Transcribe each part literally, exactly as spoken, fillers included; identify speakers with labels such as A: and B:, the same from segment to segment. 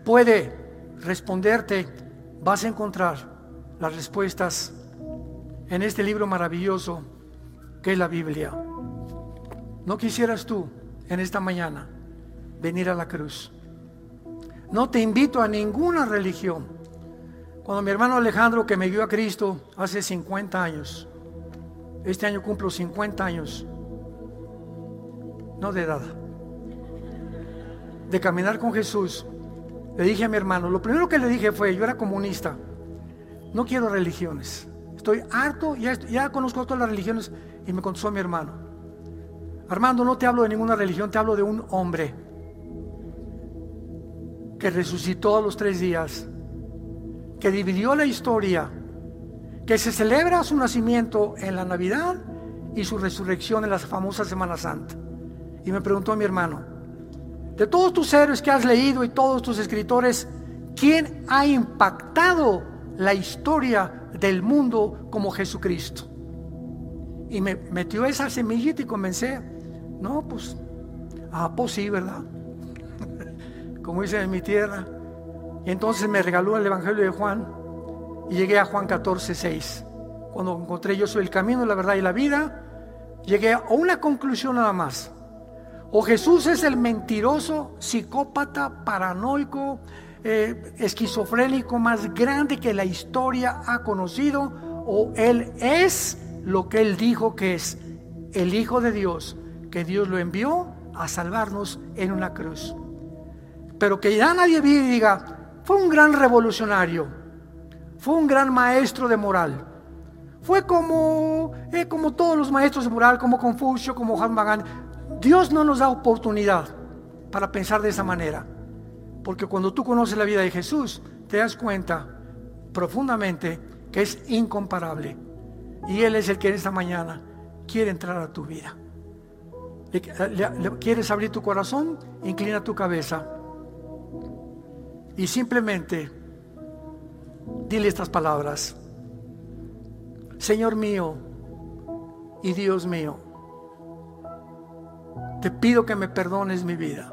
A: puede responderte, vas a encontrar las respuestas en este libro maravilloso que es la Biblia. ¿No quisieras tú en esta mañana venir a la cruz? No te invito a ninguna religión. Cuando mi hermano Alejandro, que me guió a Cristo hace cincuenta años, este año cumplo cincuenta años, no de edad, de caminar con Jesús, le dije a mi hermano, lo primero que le dije fue, yo era comunista, no quiero religiones, estoy harto, ya, ya conozco todas las religiones. Y me contestó mi hermano, Armando, no te hablo de ninguna religión, te hablo de un hombre que resucitó a los tres días, que dividió la historia, que se celebra su nacimiento en la Navidad y su resurrección en la famosa Semana Santa. Y me preguntó mi hermano, de todos tus héroes que has leído y todos tus escritores, ¿quién ha impactado la historia del mundo como Jesucristo? Y me metió esa semillita y comencé, no, pues, ah, pues sí, ¿verdad? Como dicen en mi tierra. Y entonces me regaló el Evangelio de Juan y llegué a Juan catorce, seis. Cuando encontré yo soy el camino, la verdad y la vida, llegué a una conclusión nada más. O Jesús es el mentiroso, psicópata, paranoico, eh, esquizofrénico más grande que la historia ha conocido, o Él es lo que Él dijo que es, el Hijo de Dios, que Dios lo envió a salvarnos en una cruz. Pero que ya nadie vive y diga, fue un gran revolucionario, fue un gran maestro de moral, fue como, eh, como todos los maestros de moral, como Confucio, como Mahatma Gandhi. Dios no nos da oportunidad para pensar de esa manera, porque cuando tú conoces la vida de Jesús, te das cuenta profundamente que es incomparable. Y Él es el que en esta mañana quiere entrar a tu vida. ¿Le, le, le, ¿Quieres abrir tu corazón? Inclina tu cabeza y simplemente dile estas palabras: Señor mío y Dios mío, te pido que me perdones mi vida.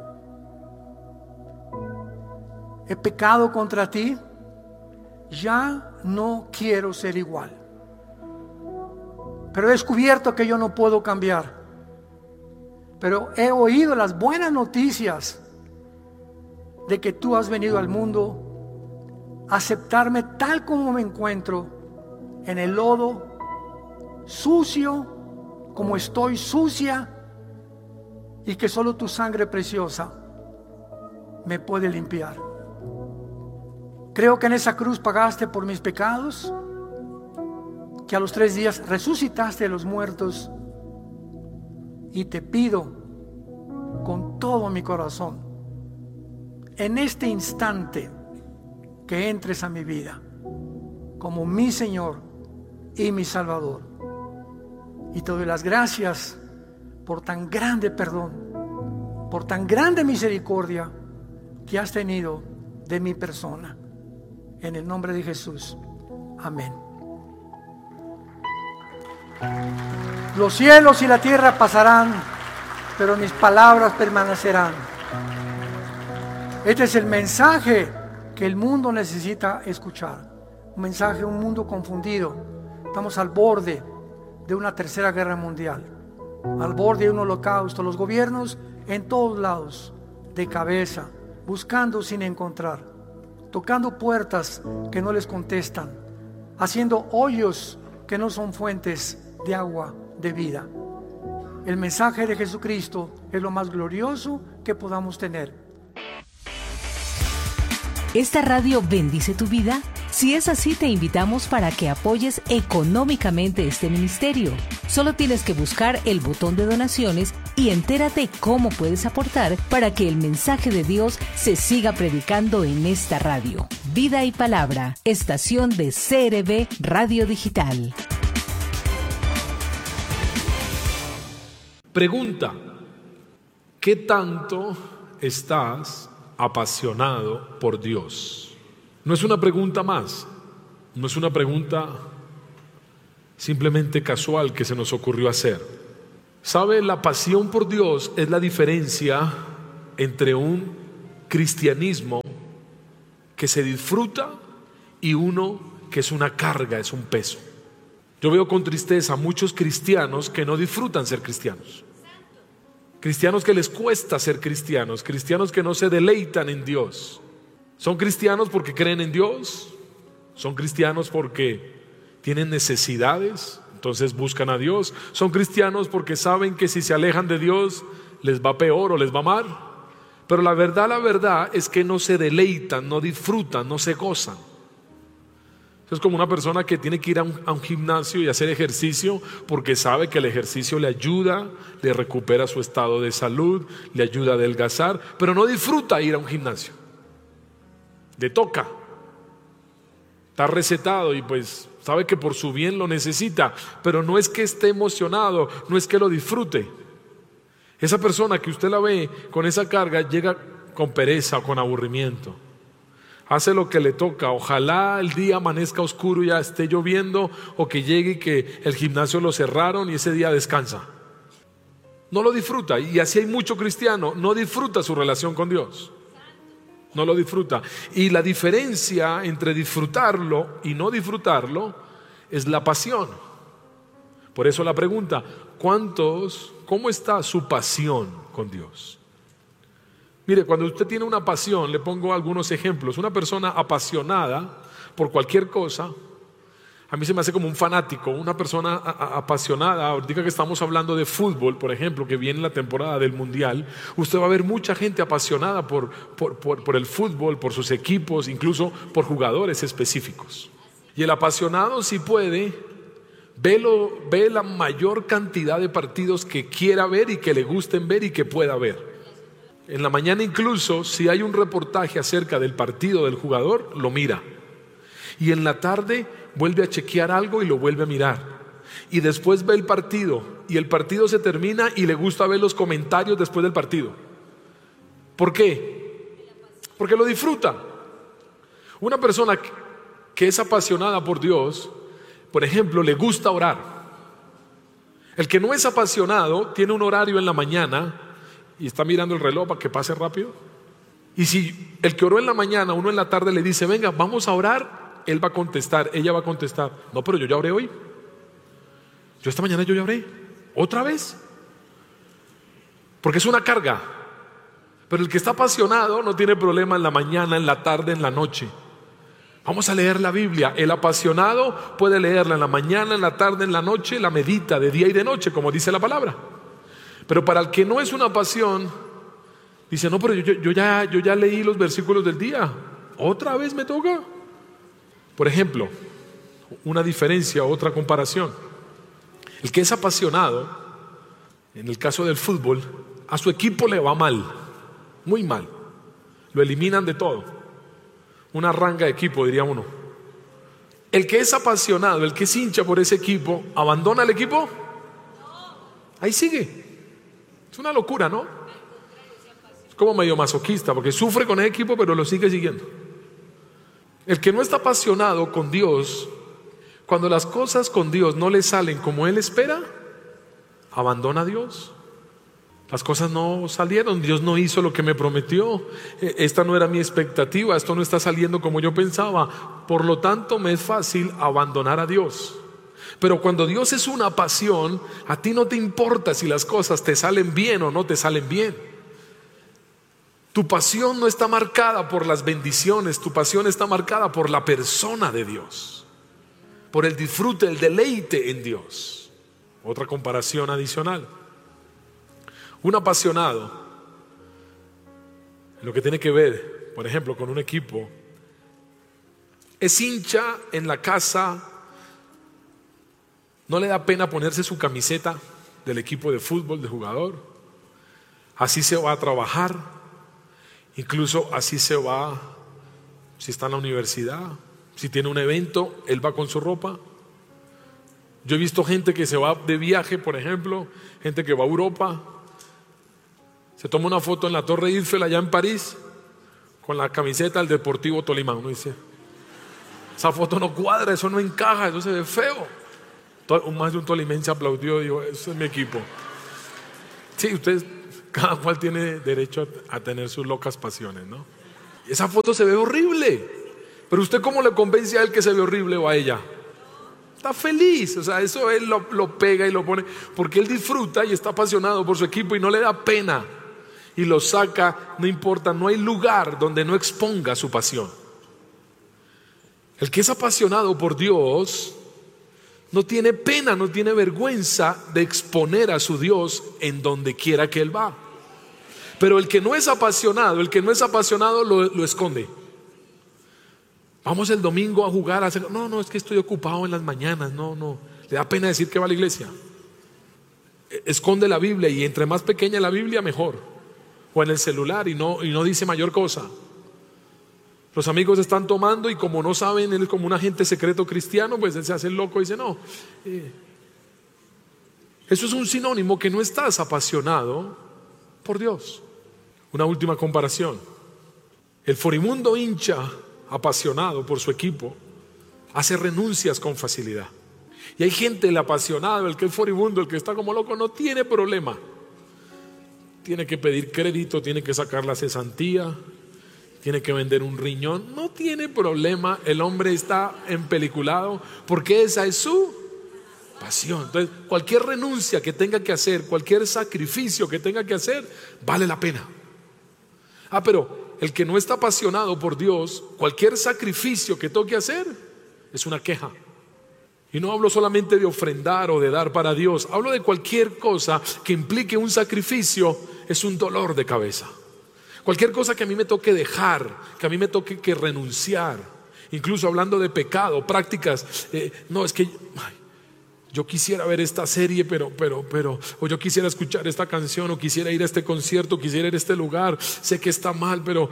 A: He pecado contra ti, ya no quiero ser igual. Pero he descubierto que yo no puedo cambiar. Pero he oído las buenas noticias de que tú has venido al mundo a aceptarme tal como me encuentro, en el lodo, sucio, como estoy sucia, y que solo tu sangre preciosa me puede limpiar. Creo que en esa cruz pagaste por mis pecados, que a los tres días resucitaste de los muertos, y te pido con todo mi corazón, en este instante, que entres a mi vida como mi Señor y mi Salvador. Y te doy las gracias por tan grande perdón, por tan grande misericordia que has tenido de mi persona. En el nombre de Jesús, amén. Los cielos y la tierra pasarán, pero mis palabras permanecerán. Este es el mensaje que el mundo necesita escuchar. Un mensaje, un mundo confundido. Estamos al borde de una tercera guerra mundial, al borde de un holocausto. Los gobiernos en todos lados, de cabeza, buscando sin encontrar, tocando puertas que no les contestan, haciendo hoyos que no son fuentes de agua de vida. El mensaje de Jesucristo es lo más glorioso que podamos tener.
B: ¿Esta radio bendice tu vida? Si es así, te invitamos para que apoyes económicamente este ministerio. Solo tienes que buscar el botón de donaciones y entérate cómo puedes aportar para que el mensaje de Dios se siga predicando en esta radio. Vida y Palabra, estación de C R B Radio Digital.
C: Pregunta: ¿qué tanto estás apasionado por Dios? No es una pregunta más, no es una pregunta simplemente casual que se nos ocurrió hacer. ¿Sabe? La pasión por Dios es la diferencia entre un cristianismo que se disfruta y uno que es una carga, es un peso. Yo veo con tristeza muchos cristianos que no disfrutan ser cristianos. Cristianos que les cuesta ser cristianos, cristianos que no se deleitan en Dios. Son cristianos porque creen en Dios, son cristianos porque tienen necesidades, entonces buscan a Dios. Son cristianos porque saben que si se alejan de Dios les va peor o les va mal. Pero la verdad, la verdad es que no se deleitan, no disfrutan, no se gozan. Es como una persona que tiene que ir a un, a un gimnasio y hacer ejercicio porque sabe que el ejercicio le ayuda, le recupera su estado de salud, le ayuda a adelgazar, pero no disfruta ir a un gimnasio. Le toca. Está recetado y pues sabe que por su bien lo necesita, pero no es que esté emocionado, no es que lo disfrute. Esa persona que usted la ve con esa carga llega con pereza o con aburrimiento. Hace lo que le toca. Ojalá el día amanezca oscuro y ya esté lloviendo, o que llegue y que el gimnasio lo cerraron y ese día descansa. No lo disfruta, y así hay mucho cristiano, no disfruta su relación con Dios. No lo disfruta. Y la diferencia entre disfrutarlo y no disfrutarlo es la pasión. Por eso la pregunta, ¿cuántos, cómo está su pasión con Dios? Mire, cuando usted tiene una pasión, le pongo algunos ejemplos. Una persona apasionada por cualquier cosa, a mí se me hace como un fanático. Una persona a, a, apasionada, ahorita que estamos hablando de fútbol, por ejemplo, que viene la temporada del Mundial, usted va a ver mucha gente apasionada por, por, por, por el fútbol, por sus equipos, incluso por jugadores específicos. Y el apasionado, si puede, ve, lo, ve la mayor cantidad de partidos que quiera ver y que le gusten ver y que pueda ver. En la mañana incluso, si hay un reportaje acerca del partido del jugador, lo mira. Y en la tarde vuelve a chequear algo y lo vuelve a mirar. Y después ve el partido, y el partido se termina y le gusta ver los comentarios después del partido. ¿Por qué? Porque lo disfruta. Una persona que es apasionada por Dios, por ejemplo, le gusta orar. El que no es apasionado tiene un horario en la mañana y está mirando el reloj para que pase rápido. Y si el que oró en la mañana, uno en la tarde le dice, venga, vamos a orar, él va a contestar, ella va a contestar, no, pero yo ya oré hoy. Yo esta mañana yo ya oré. ¿Otra vez? Porque es una carga. Pero el que está apasionado no tiene problema en la mañana, en la tarde, en la noche. Vamos a leer la Biblia. El apasionado puede leerla en la mañana, en la tarde, en la noche, la medita de día y de noche, como dice la palabra. Pero para el que no es una pasión, dice, no, pero yo, yo, ya, yo ya leí los versículos del día, ¿otra vez me toca? Por ejemplo, una diferencia, otra comparación. El que es apasionado, en el caso del fútbol, a su equipo le va mal, muy mal. Lo eliminan de todo. Una ranga de equipo, diría uno. El que es apasionado, el que es hincha por ese equipo, ¿abandona el equipo? Ahí sigue. Es una locura, ¿no? Es como medio masoquista, porque sufre con el equipo, pero lo sigue siguiendo. El que no está apasionado con Dios, cuando las cosas con Dios no le salen como él espera, abandona a Dios. Las cosas no salieron, Dios no hizo lo que me prometió, esta no era mi expectativa, esto no está saliendo como yo pensaba, por lo tanto me es fácil abandonar a Dios. Pero cuando Dios es una pasión, a ti no te importa si las cosas te salen bien o no te salen bien. Tu pasión no está marcada por las bendiciones, tu pasión está marcada por la persona de Dios, por el disfrute, el deleite en Dios. Otra comparación adicional. Un apasionado, lo que tiene que ver, por ejemplo, con un equipo, es hincha en la casa. No le da pena ponerse su camiseta del equipo de fútbol, de jugador. Así se va a trabajar. Incluso así se va, si está en la universidad, si tiene un evento, él va con su ropa. Yo he visto gente que se va de viaje, por ejemplo, gente que va a Europa, se toma una foto en la Torre Eiffel allá en París con la camiseta del Deportivo Tolima. Uno dice, esa foto no cuadra, eso no encaja, eso se ve feo. Más de un tolimense aplaudió y dijo, ese es mi equipo. Sí, ustedes, cada cual tiene derecho a, a tener sus locas pasiones, ¿no? Esa foto se ve horrible. Pero usted, ¿cómo le convence a él que se ve horrible o a ella? Está feliz, o sea, eso él lo, lo pega y lo pone, porque él disfruta y está apasionado por su equipo y no le da pena. Y lo saca, no importa, no hay lugar donde no exponga su pasión. El que es apasionado por Dios no tiene pena, no tiene vergüenza de exponer a su Dios en donde quiera que él va. Pero el que no es apasionado, el que no es apasionado lo, lo esconde. Vamos el domingo a jugar, a hacer, no, no, es que estoy ocupado en las mañanas, no, no, le da pena decir que va a la iglesia. Esconde la Biblia y entre más pequeña la Biblia mejor, o en el celular y no, y no dice mayor cosa. Los amigos están tomando y como no saben, él es como un agente secreto cristiano, pues él se hace el loco y dice no. Eh, eso es un sinónimo que no estás apasionado por Dios. Una última comparación. El furibundo hincha apasionado por su equipo hace renuncias con facilidad. Y hay gente, el apasionado, el que es furibundo, el que está como loco, no tiene problema. Tiene que pedir crédito, tiene que sacar la cesantía, tiene que vender un riñón, no tiene problema. El hombre está empeliculado porque esa es su pasión. Entonces, cualquier renuncia que tenga que hacer, cualquier sacrificio que tenga que hacer, vale la pena. Ah, pero el que no está apasionado por Dios, cualquier sacrificio que toque hacer es una queja. Y no hablo solamente de ofrendar o de dar para Dios, hablo de cualquier cosa que implique un sacrificio, es un dolor de cabeza. Cualquier cosa que a mí me toque dejar, que a mí me toque que renunciar, incluso hablando de pecado, prácticas, eh, no es que ay, yo quisiera ver esta serie, pero, pero, pero, o yo quisiera escuchar esta canción, o quisiera ir a este concierto, quisiera ir a este lugar, sé que está mal, pero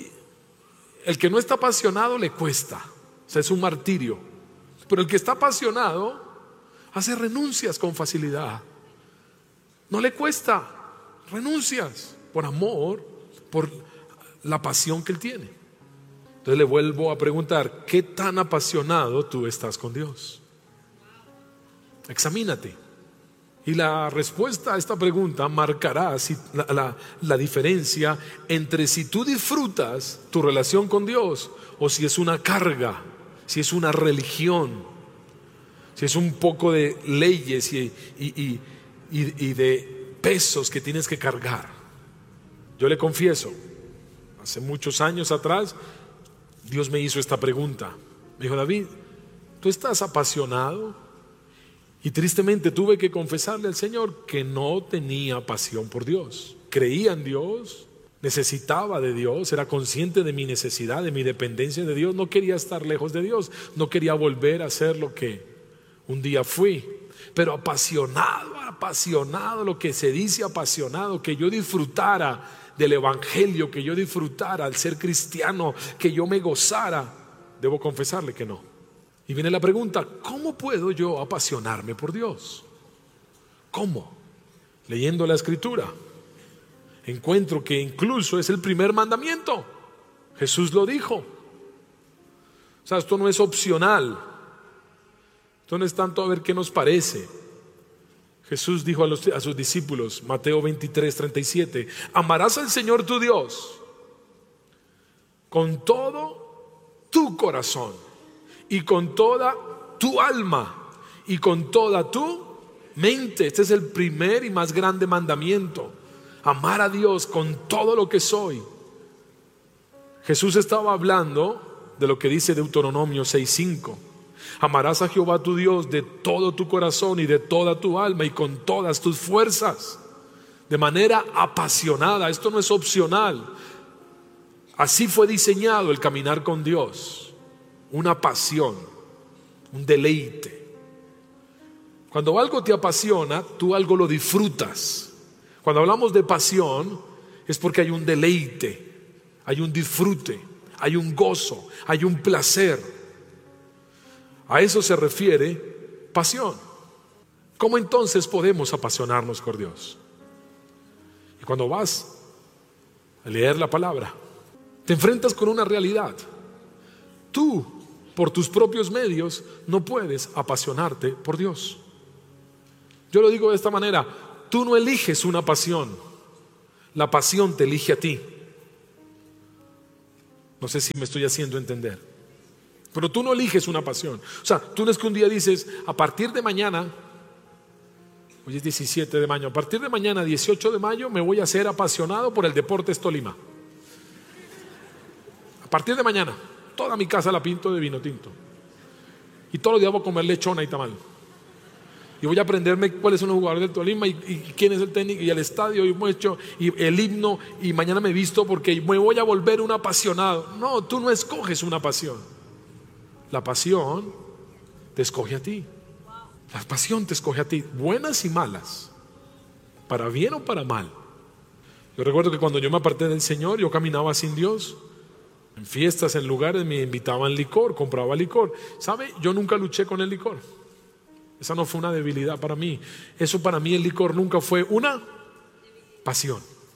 C: el que no está apasionado le cuesta, o sea, es un martirio. Pero el que está apasionado hace renuncias con facilidad. No le cuesta, renuncias por amor, por la pasión que él tiene. Entonces le vuelvo a preguntar, ¿qué tan apasionado tú estás con Dios? Examínate. Y la respuesta a esta pregunta marcará si, la, la, la diferencia entre si tú disfrutas tu relación con Dios o si es una carga, si es una religión, si es un poco de leyes y, y, y, y, y de pesos que tienes que cargar. Yo le confieso, hace muchos años atrás, Dios me hizo esta pregunta. Me dijo, David, ¿tú estás apasionado? Y tristemente tuve que confesarle al Señor que no tenía pasión por Dios. Creía en Dios, necesitaba de Dios, era consciente de mi necesidad, de mi dependencia de Dios. No quería estar lejos de Dios, no quería volver a ser lo que un día fui. Pero apasionado, apasionado, lo que se dice apasionado, que yo disfrutara del evangelio, que yo disfrutara al ser cristiano, que yo me gozara, debo confesarle que no. Y viene la pregunta, ¿cómo puedo yo apasionarme por Dios? ¿Cómo? Leyendo la escritura, encuentro que incluso es el primer mandamiento. Jesús lo dijo. O sea, esto no es opcional. Esto no es tanto a ver qué nos parece. Jesús dijo a, los, a sus discípulos, Mateo veintitrés, treinta y siete, amarás al Señor tu Dios con todo tu corazón y con toda tu alma y con toda tu mente. Este es el primer y más grande mandamiento. Amar a Dios con todo lo que soy. Jesús estaba hablando de lo que dice Deuteronomio seis cinco. Amarás a Jehová tu Dios de todo tu corazón y de toda tu alma y con todas tus fuerzas, de manera apasionada. Esto no es opcional. Así fue diseñado el caminar con Dios. Una pasión, un deleite. Cuando algo te apasiona, tú algo lo disfrutas. Cuando hablamos de pasión, es porque hay un deleite, hay un disfrute, hay un gozo, hay un placer. A eso se refiere pasión. ¿Cómo entonces podemos apasionarnos por Dios? Y cuando vas a leer la palabra, te enfrentas con una realidad. Tú, por tus propios medios, no puedes apasionarte por Dios. Yo lo digo de esta manera, tú no eliges una pasión, la pasión te elige a ti. No sé si me estoy haciendo entender. Pero tú no eliges una pasión. O sea, tú no es que un día dices, a partir de mañana, hoy es diecisiete de mayo, a partir de mañana, dieciocho de mayo, me voy a ser apasionado por el Deportes Tolima. A partir de mañana, toda mi casa la pinto de vino tinto. Y todos los días voy a comer lechona y tamal. Y voy a aprenderme cuáles son los jugadores del Tolima y, y quién es el técnico y el estadio y, hemos hecho, y el himno, y mañana me visto porque me voy a volver un apasionado. No, tú no escoges una pasión. La pasión te escoge a ti. La pasión te escoge a ti, buenas y malas, para bien o para mal. Yo recuerdo que cuando yo me aparté del Señor, yo caminaba sin Dios. En fiestas, en lugares me invitaban licor, compraba licor. ¿Sabe? Yo nunca luché con el licor. Esa no fue una debilidad para mí. Eso para mí el licor nunca fue una pasión.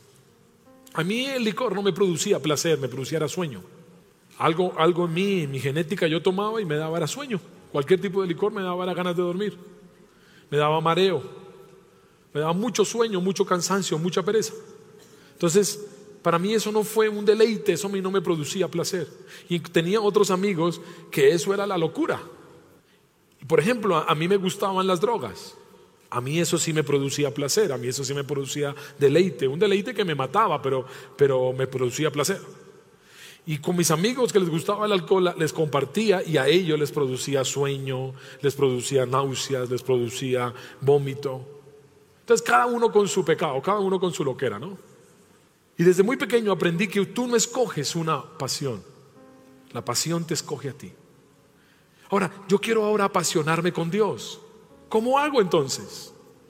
C: A mí el licor no me producía placer, me producía era sueño. Algo, algo en mí, en mi genética yo tomaba y me daba era sueño. Cualquier tipo de licor me daba era ganas de dormir. Me daba mareo. Me daba mucho sueño, mucho cansancio, mucha pereza. Entonces, para mí eso no fue un deleite, eso a mí no me producía placer. Y tenía otros amigos que eso era la locura. Por ejemplo, a, a mí me gustaban las drogas. A mí eso sí me producía placer, a mí eso sí me producía deleite. Un deleite que me mataba, pero, pero me producía placer. Y con mis amigos que les gustaba el alcohol, les compartía y a ellos les producía sueño, les producía náuseas, les producía vómito. Entonces cada uno con su pecado, cada uno con su loquera, ¿no? Y desde muy pequeño aprendí que tú no escoges una pasión, la pasión te escoge a ti. Ahora, yo quiero ahora apasionarme con Dios. ¿Cómo hago entonces?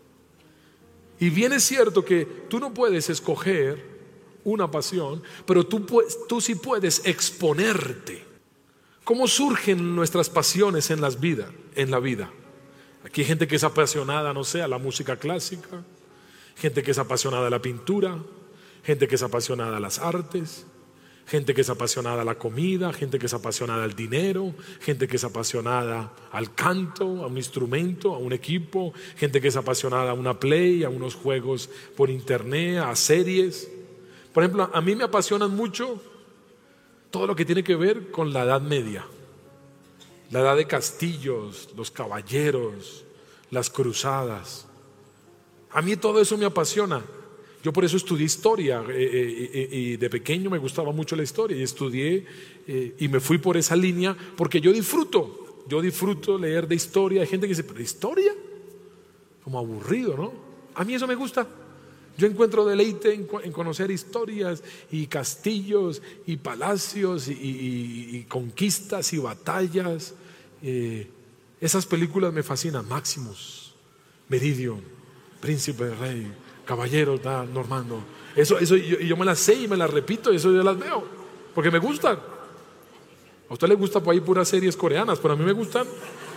C: Y bien es cierto que tú no puedes escoger una pasión, pero tú, tú sí puedes exponerte. ¿Cómo surgen nuestras pasiones en las vidas, en la vida? Aquí hay gente que es apasionada, no sé, a la música clásica, gente que es apasionada a la pintura, gente que es apasionada a las artes, gente que es apasionada a la comida, gente que es apasionada al dinero, gente que es apasionada al canto, a un instrumento, a un equipo, gente que es apasionada a una play, a unos juegos por internet, a series. Por ejemplo, a mí me apasionan mucho todo lo que tiene que ver con la Edad Media, la edad de castillos, los caballeros, las cruzadas. A mí todo eso me apasiona. Yo por eso estudié historia eh, eh, eh, y de pequeño me gustaba mucho la historia y estudié eh, y me fui por esa línea porque yo disfruto, yo disfruto leer de historia. Hay gente que dice, pero ¿historia? Como aburrido, ¿no? A mí eso me gusta. Yo encuentro deleite en, en conocer historias y castillos y palacios y, y, y conquistas y batallas. Eh, esas películas me fascinan. Maximus, Meridian, Príncipe Rey, Caballero Normando. Eso, eso yo, yo me las sé y me las repito, y eso yo las veo porque me gustan. A usted le gusta por ahí puras series coreanas, pero a mí me gustan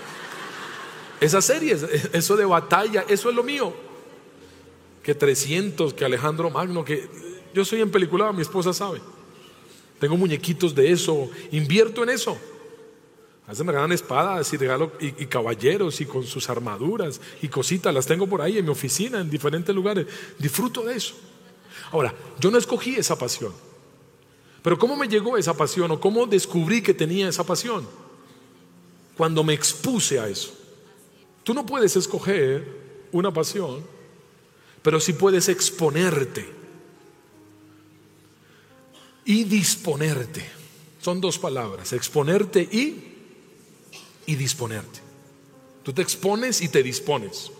C: esas series, eso de batalla, eso es lo mío. Que trescientos, que Alejandro Magno, que yo soy en película, mi esposa sabe. Tengo muñequitos de eso, invierto en eso. A veces me ganan espadas y regalo y, y caballeros y con sus armaduras y cositas, las tengo por ahí en mi oficina, en diferentes lugares. Disfruto de eso. Ahora, yo no escogí esa pasión, pero ¿cómo me llegó esa pasión o cómo descubrí que tenía esa pasión? Cuando me expuse a eso. Tú no puedes escoger una pasión, pero sí puedes exponerte y disponerte. Son dos palabras, exponerte y y disponerte. Tú te expones y te dispones.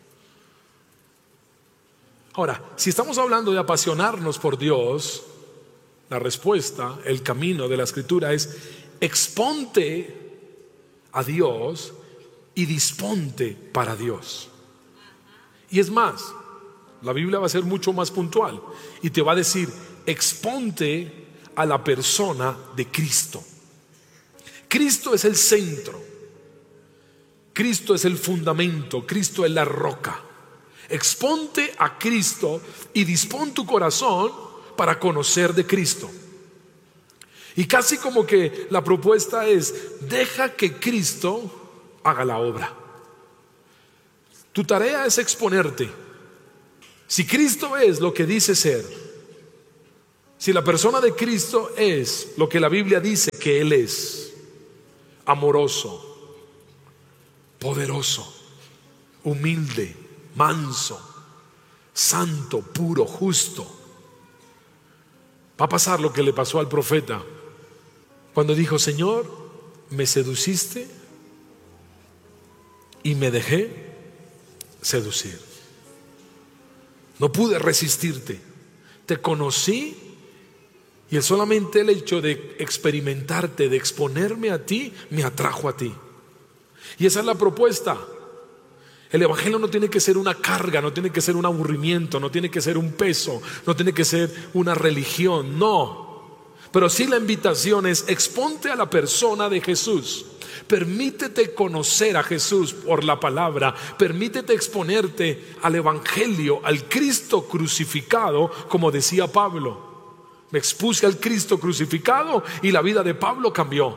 C: Ahora, si estamos hablando de apasionarnos por Dios, la respuesta, el camino de la Escritura es exponte a Dios y disponte para Dios. Y es más, la Biblia va a ser mucho más puntual y te va a decir, exponte a la persona de Cristo. Cristo es el centro. Cristo es el fundamento, Cristo es la roca. Exponte a Cristo y dispón tu corazón para conocer de Cristo. Y casi como que la propuesta es, deja que Cristo haga la obra. Tu tarea es exponerte. Si Cristo es lo que dice ser, si la persona de Cristo es lo que la Biblia dice que Él es, amoroso, poderoso, humilde, manso, santo, puro, justo. Va a pasar lo que le pasó al profeta cuando dijo: Señor, me seduciste y me dejé seducir. No pude resistirte. Te conocí y el solamente el hecho de experimentarte, de exponerme a ti, me atrajo a ti. Y esa es la propuesta. El evangelio no tiene que ser una carga, no tiene que ser un aburrimiento, no tiene que ser un peso, no tiene que ser una religión, no. Pero sí la invitación es: exponte a la persona de Jesús. Permítete conocer a Jesús por la palabra. Permítete exponerte al evangelio, al Cristo crucificado, como decía Pablo. Me expuse al Cristo crucificado y la vida de Pablo cambió.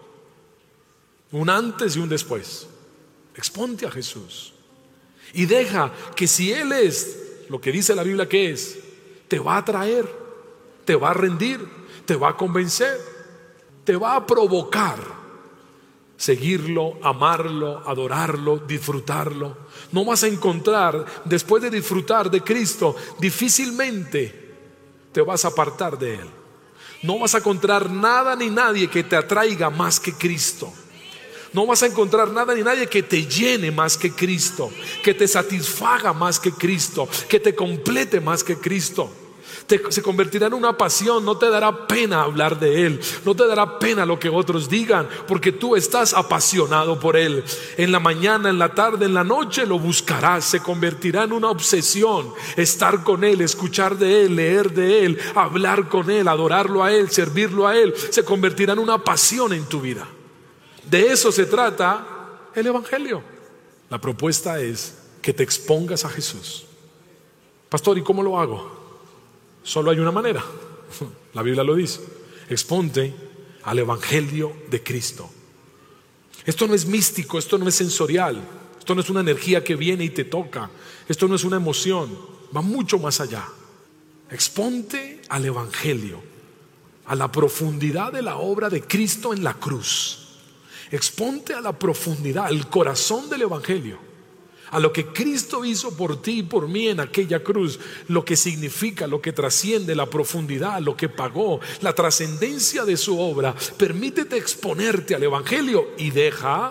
C: Un antes y un después. Exponte a Jesús. Y deja que si Él es lo que dice la Biblia que es, te va a atraer, te va a rendir, te va a convencer, te va a provocar seguirlo, amarlo, adorarlo, disfrutarlo. No vas a encontrar, después de disfrutar de Cristo, difícilmente te vas a apartar de Él. No vas a encontrar nada ni nadie que te atraiga más que Cristo. No vas a encontrar nada ni nadie que te llene más que Cristo, que te satisfaga más que Cristo, que te complete más que Cristo. Te, se convertirá en una pasión. No te dará pena hablar de Él, no te dará pena lo que otros digan, porque tú estás apasionado por Él. En la mañana, en la tarde, en la noche lo buscarás. Se convertirá en una obsesión estar con Él, escuchar de Él, leer de Él, hablar con Él, adorarlo a Él, servirlo a Él. Se convertirá en una pasión en tu vida. De eso se trata el evangelio. La propuesta es que te expongas a Jesús. Pastor, ¿y cómo lo hago? Solo hay una manera. La Biblia lo dice: exponte al evangelio de Cristo. Esto no es místico, esto no es sensorial, esto no es una energía que viene y te toca, esto no es una emoción, va mucho más allá. Exponte al evangelio, a la profundidad de la obra de Cristo en la cruz. Exponte a la profundidad, al corazón del evangelio, a lo que Cristo hizo por ti y por mí en aquella cruz, lo que significa, lo que trasciende, la profundidad, lo que pagó, la trascendencia de su obra. Permítete exponerte al evangelio y deja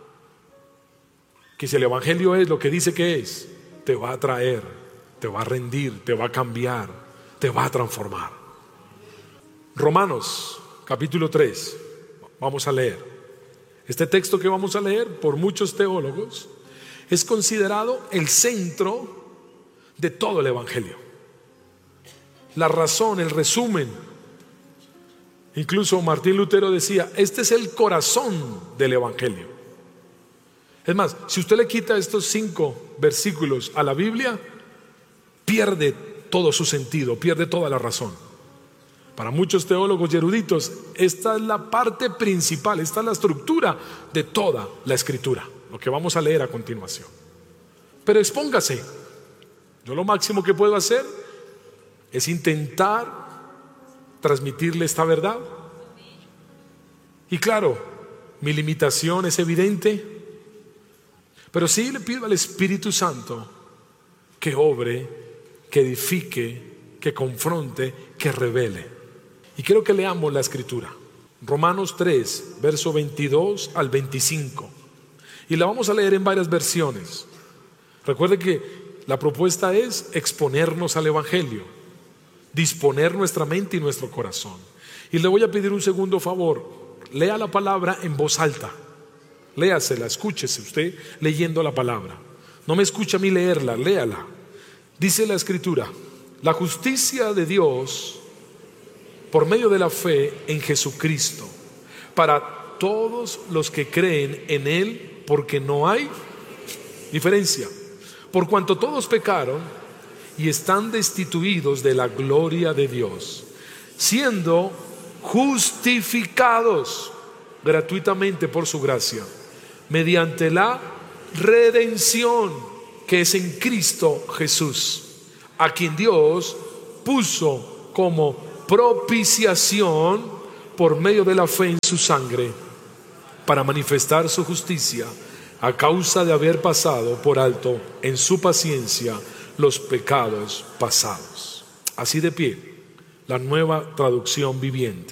C: que, si el evangelio es lo que dice que es, te va a atraer, te va a rendir, te va a cambiar, te va a transformar. Romanos capítulo tres, vamos a leer. Este texto que vamos a leer, por muchos teólogos, es considerado el centro de todo el evangelio. La razón, el resumen. Incluso Martín Lutero decía: este es el corazón del evangelio. Es más, si usted le quita estos cinco versículos a la Biblia, pierde todo su sentido, pierde toda la razón. Para muchos teólogos y eruditos, esta es la parte principal, esta es la estructura de toda la escritura, lo que vamos a leer a continuación. Pero expóngase. Yo lo máximo que puedo hacer es intentar transmitirle esta verdad. Y claro, mi limitación es evidente, pero sí le pido al Espíritu Santo que obre, que edifique, que confronte, que revele. Y quiero que leamos la escritura, Romanos tres, verso veintidós al veinticinco. Y la vamos a leer en varias versiones. Recuerde que la propuesta es exponernos al evangelio, disponer nuestra mente y nuestro corazón. Y le voy a pedir un segundo favor: lea la palabra en voz alta. Léasela, escúchese usted leyendo la palabra. No me escuche a mí leerla, léala. Dice la escritura: la justicia de Dios por medio de la fe en Jesucristo, para todos los que creen en Él, porque no hay diferencia. Por cuanto todos pecaron y están destituidos de la gloria de Dios, siendo justificados gratuitamente por su gracia, mediante la redención que es en Cristo Jesús, a quien Dios puso como propiciación por medio de la fe en su sangre, para manifestar su justicia a causa de haber pasado por alto en su paciencia los pecados pasados. Así de pie, la Nueva Traducción Viviente.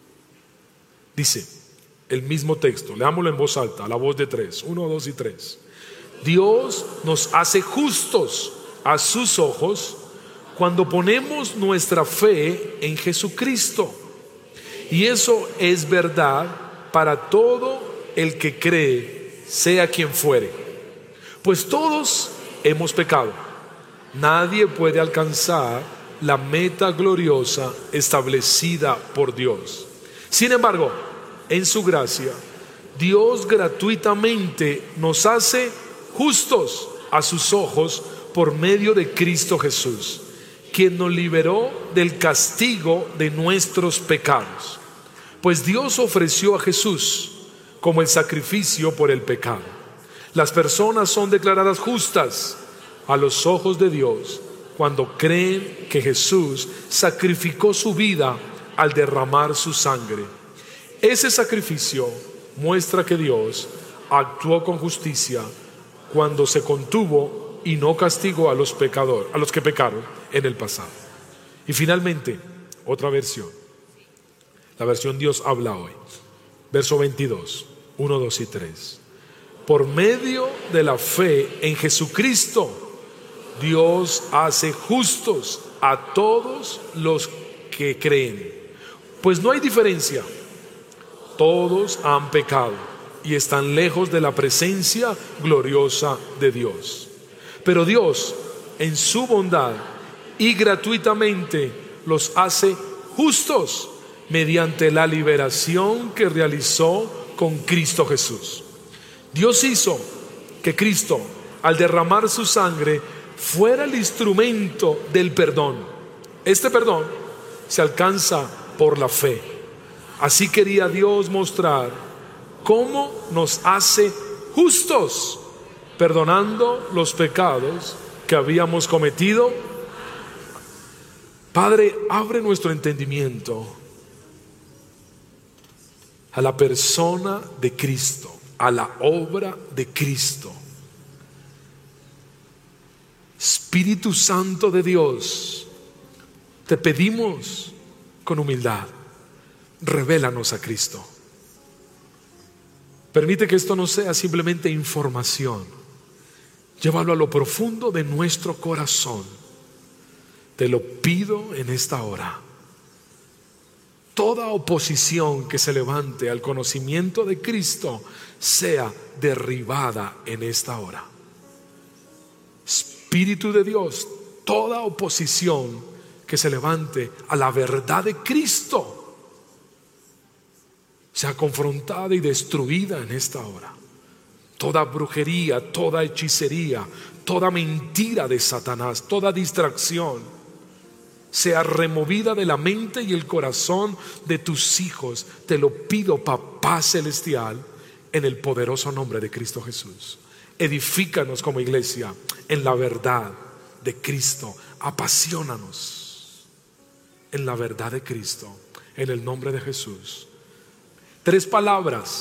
C: Dice el mismo texto, leámoslo en voz alta, a la voz de tres, uno, dos y tres. Dios nos hace justos a sus ojos cuando ponemos nuestra fe en Jesucristo. Y eso es verdad para todo el que cree, sea quien fuere. Pues todos hemos pecado. Nadie puede alcanzar la meta gloriosa establecida por Dios. Sin embargo, en su gracia, Dios gratuitamente nos hace justos a sus ojos por medio de Cristo Jesús, quien nos liberó del castigo de nuestros pecados. Pues Dios ofreció a Jesús como el sacrificio por el pecado. Las personas son declaradas justas a los ojos de Dios cuando creen que Jesús sacrificó su vida al derramar su sangre. Ese sacrificio muestra que Dios actuó con justicia cuando se contuvo y no castigó a los pecadores, a los que pecaron en el pasado. Y finalmente, otra versión, la versión Dios habla hoy, verso veintidós, uno, dos y tres. Por medio de la fe en Jesucristo, Dios hace justos a todos los que creen, pues no hay diferencia. Todos han pecado y están lejos de la presencia gloriosa de Dios. Pero Dios, en su bondad y gratuitamente, los hace justos mediante la liberación que realizó con Cristo Jesús. Dios hizo que Cristo, al derramar su sangre, fuera el instrumento del perdón. Este perdón se alcanza por la fe. Así quería Dios mostrar cómo nos hace justos, perdonando los pecados que habíamos cometido. Padre, abre nuestro entendimiento a la persona de Cristo, a la obra de Cristo. Espíritu Santo de Dios, te pedimos con humildad, revélanos a Cristo. Permite que esto no sea simplemente información. Llévalo a lo profundo de nuestro corazón. Te lo pido en esta hora. Toda oposición que se levante al conocimiento de Cristo sea derribada en esta hora. Espíritu de Dios, toda oposición que se levante a la verdad de Cristo sea confrontada y destruida en esta hora. Toda brujería, toda hechicería, toda mentira de Satanás, toda distracción sea removida de la mente y el corazón de tus hijos. Te lo pido, Papá Celestial, en el poderoso nombre de Cristo Jesús. Edifícanos como iglesia en la verdad de Cristo. Apaciónanos en la verdad de Cristo, en el nombre de Jesús. Tres palabras.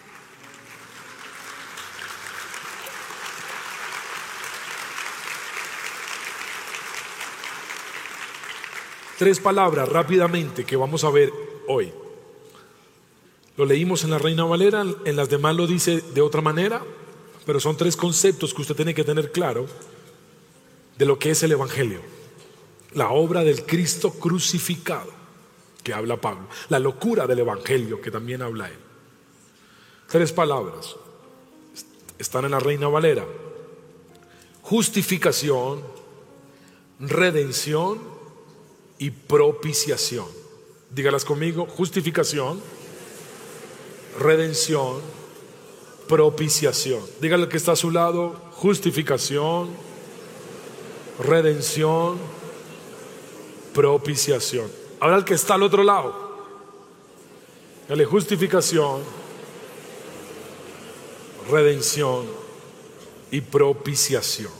C: Tres palabras rápidamente que vamos a ver hoy. Lo leímos en la Reina Valera, en las demás lo dice de otra manera, pero son tres conceptos que usted tiene que tener claro de lo que es el Evangelio. La obra del Cristo crucificado, que habla Pablo. La locura del Evangelio, que también habla él. Tres palabras. Están en la Reina Valera. Justificación, redención y propiciación. Dígalas conmigo: justificación, redención, propiciación. Dígale al que está a su lado: justificación, redención, propiciación. Ahora el que está al otro lado, dígale: justificación, redención y propiciación.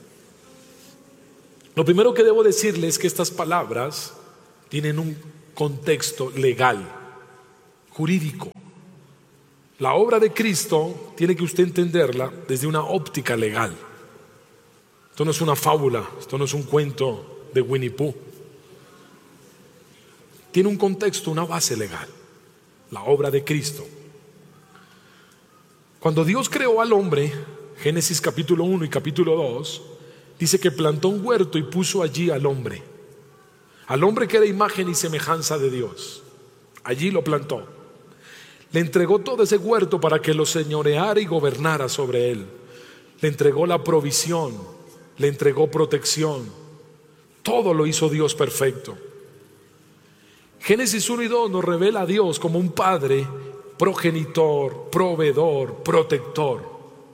C: Lo primero que debo decirles es que estas palabras tienen un contexto legal, jurídico. La obra de Cristo tiene que usted entenderla desde una óptica legal. Esto no es una fábula, esto no es un cuento de Winnie Pooh. Tiene un contexto, una base legal. La obra de Cristo. Cuando Dios creó al hombre, Génesis capítulo uno y capítulo dos, dice que plantó un huerto y puso allí al hombre. Al hombre que era imagen y semejanza de Dios. Allí lo plantó. Le entregó todo ese huerto para que lo señoreara y gobernara sobre él. Le entregó la provisión, le entregó protección. Todo lo hizo Dios perfecto. Génesis uno y dos nos revela a Dios como un padre, progenitor, proveedor, protector.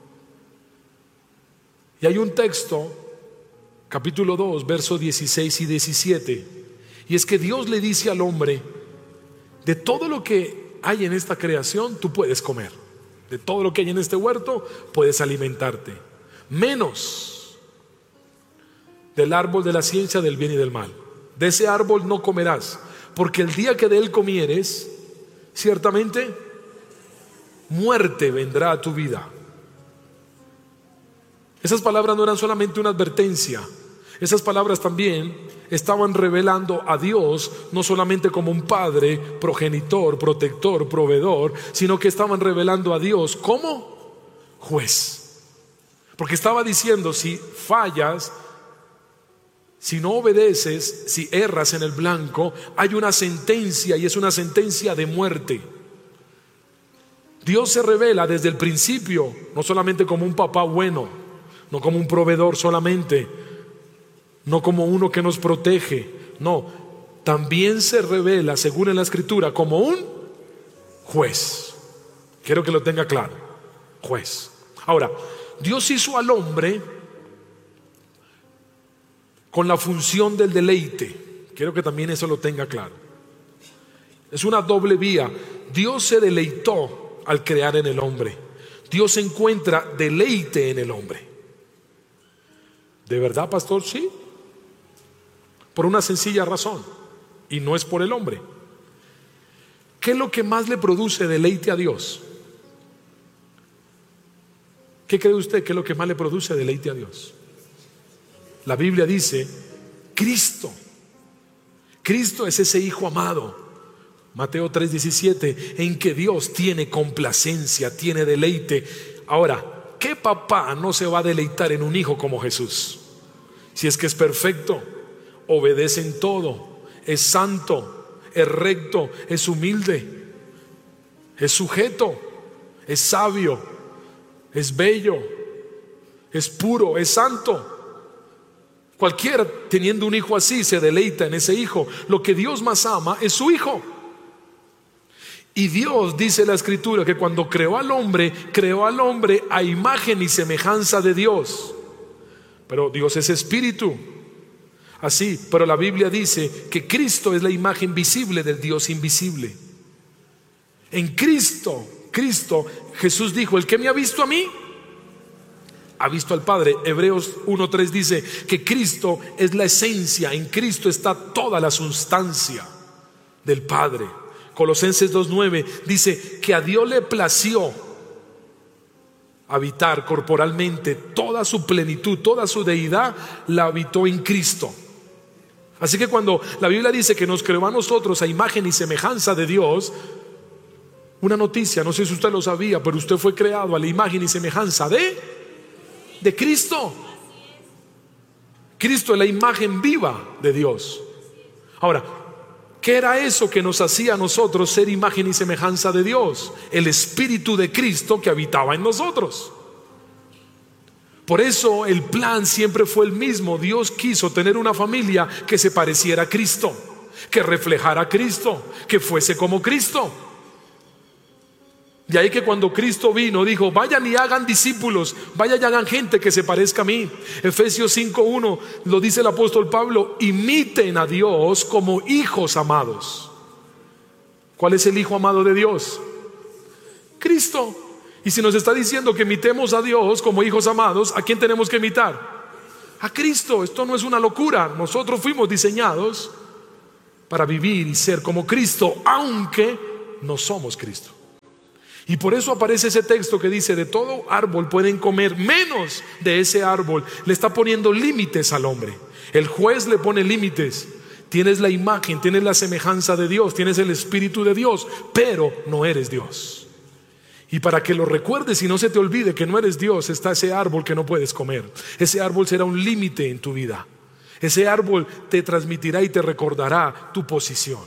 C: Y hay un texto, capítulo dos, versos dieciséis y diecisiete, y es que Dios le dice al hombre: de todo lo que hay en esta creación tú puedes comer, de todo lo que hay en este huerto puedes alimentarte, menos del árbol de la ciencia del bien y del mal. De ese árbol no comerás, porque el día que de él comieres, ciertamente muerte vendrá a tu vida. Esas palabras no eran solamente una advertencia, esas palabras también estaban revelando a Dios no solamente como un padre, progenitor, protector, proveedor, sino que estaban revelando a Dios como juez. Porque estaba diciendo: si fallas, si no obedeces, si erras en el blanco, hay una sentencia, y es una sentencia de muerte. Dios se revela desde el principio no solamente como un papá bueno, no como un proveedor solamente, no como uno que nos protege, no, también se revela, según en la Escritura, como un juez. Quiero que lo tenga claro, juez. Ahora, Dios hizo al hombre con la función del deleite. Quiero que también eso lo tenga claro. Es una doble vía. Dios se deleitó al crear en el hombre. Dios encuentra deleite en el hombre. ¿De verdad, pastor? Sí. Por una sencilla razón, y no es por el hombre. ¿Qué es lo que más le produce deleite a Dios? ¿Qué cree usted que es lo que más le produce deleite a Dios? La Biblia dice: Cristo. Cristo es ese Hijo amado. Mateo tres diecisiete, en que Dios tiene complacencia, tiene deleite. Ahora, ¿qué papá no se va a deleitar en un hijo como Jesús? Si es que es perfecto, obedece en todo, es santo, es recto, es humilde, es sujeto, es sabio, es bello, es puro, es santo. Cualquiera teniendo un hijo así se deleita en ese hijo. Lo que Dios más ama es su hijo. Y Dios, dice la Escritura, que cuando creó al hombre, creó al hombre a imagen y semejanza de Dios. Pero Dios es espíritu. Así, pero la Biblia dice que Cristo es la imagen visible del Dios invisible. En Cristo, Cristo, Jesús dijo: el que me ha visto a mí, ha visto al Padre. Hebreos uno tres dice que Cristo es la esencia. En Cristo está toda la sustancia del Padre. Colosenses dos nueve dice que a Dios le plació habitar corporalmente, toda su plenitud, toda su deidad la habitó en Cristo. Así que cuando la Biblia dice que nos creó a nosotros a imagen y semejanza de Dios, una noticia, no sé si usted lo sabía, pero usted fue creado a la imagen y semejanza de, de Cristo. Cristo es la imagen viva de Dios. Ahora, ¿qué era eso que nos hacía a nosotros ser imagen y semejanza de Dios? El Espíritu de Cristo que habitaba en nosotros. Por eso el plan siempre fue el mismo. Dios quiso tener una familia que se pareciera a Cristo, que reflejara a Cristo, que fuese como Cristo. De ahí que cuando Cristo vino dijo: vayan y hagan discípulos, vayan y hagan gente que se parezca a mí. Efesios cinco uno lo dice el apóstol Pablo: imiten a Dios como hijos amados. ¿Cuál es el hijo amado de Dios? Cristo. Y si nos está diciendo que imitemos a Dios como hijos amados, ¿a quién tenemos que imitar? A Cristo. Esto no es una locura. Nosotros fuimos diseñados para vivir y ser como Cristo, aunque no somos Cristo. Y por eso aparece ese texto que dice: de todo árbol pueden comer, menos de ese árbol. Le está poniendo límites al hombre. El juez le pone límites. Tienes la imagen, tienes la semejanza de Dios, tienes el Espíritu de Dios, pero no eres Dios. Y para que lo recuerdes y no se te olvide que no eres Dios, está ese árbol que no puedes comer. Ese árbol será un límite en tu vida. Ese árbol te transmitirá y te recordará tu posición.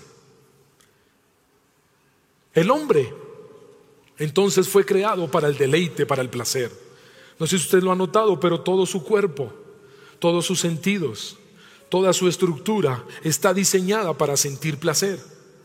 C: El hombre entonces fue creado para el deleite, para el placer. No sé si usted lo ha notado, pero todo su cuerpo, todos sus sentidos, toda su estructura está diseñada para sentir placer,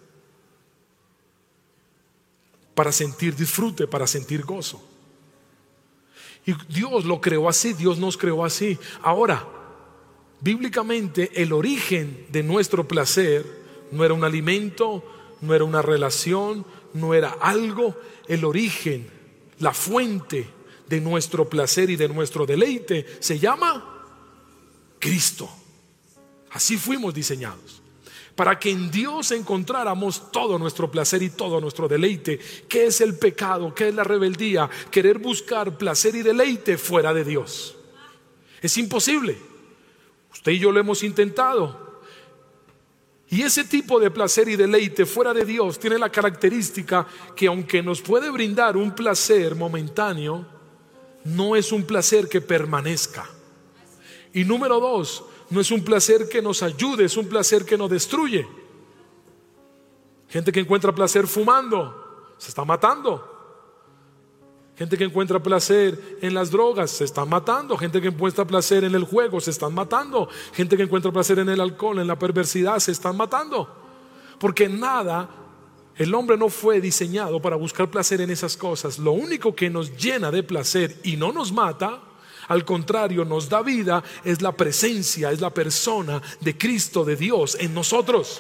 C: para sentir disfrute, para sentir gozo. Y Dios lo creó así, Dios nos creó así. Ahora, bíblicamente, el origen de nuestro placer no era un alimento, no era una relación, no era algo. El origen, la fuente de nuestro placer y de nuestro deleite se llama Cristo. Así fuimos diseñados, para que en Dios encontráramos todo nuestro placer y todo nuestro deleite. ¿Qué es el pecado? ¿Qué es la rebeldía? Querer buscar placer y deleite fuera de Dios. Es imposible. Usted y yo lo hemos intentado. Y ese tipo de placer y deleite fuera de Dios tiene la característica que, aunque nos puede brindar un placer momentáneo, no es un placer que permanezca. Y número dos, no es un placer que nos ayude, es un placer que nos destruye. Gente que encuentra placer fumando, se está matando. Gente que encuentra placer en las drogas, se están matando. Gente que encuentra placer en el juego, se están matando. Gente que encuentra placer en el alcohol, en la perversidad, se están matando. Porque nada, el hombre no fue diseñado para buscar placer en esas cosas. Lo único que nos llena de placer y no nos mata, al contrario, nos da vida, es la presencia, es la persona de Cristo, de Dios en nosotros.